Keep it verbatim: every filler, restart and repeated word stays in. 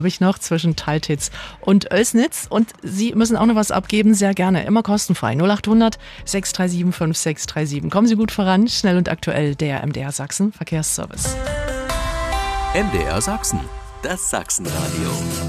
Habe ich noch zwischen Teiltitz und Oelsnitz. Und Sie müssen auch noch was abgeben, sehr gerne, immer kostenfrei. null acht hundert sechs drei sieben fünf sechs drei sieben. Kommen Sie gut voran, schnell und aktuell, der M D R Sachsen Verkehrsservice. M D R Sachsen, das Sachsenradio.